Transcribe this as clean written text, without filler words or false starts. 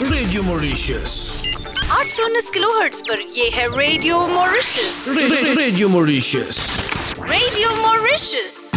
Radio Mauritius 819 kilohertz पर ये है radio Mauritius. Radio Mauritius. Radio Mauritius.